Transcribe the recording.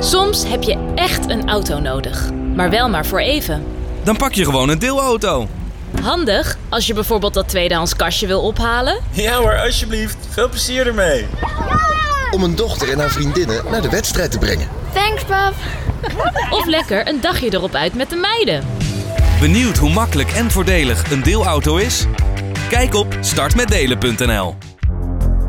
Soms heb je echt een auto nodig, maar wel maar voor even. Dan pak je gewoon een deelauto. Handig als je bijvoorbeeld dat tweedehands kastje wil ophalen. Ja hoor, alsjeblieft. Veel plezier ermee. Om een dochter en haar vriendinnen naar de wedstrijd te brengen. Thanks, pap. Of lekker een dagje erop uit met de meiden. Benieuwd hoe makkelijk en voordelig een deelauto is? Kijk op startmetdelen.nl.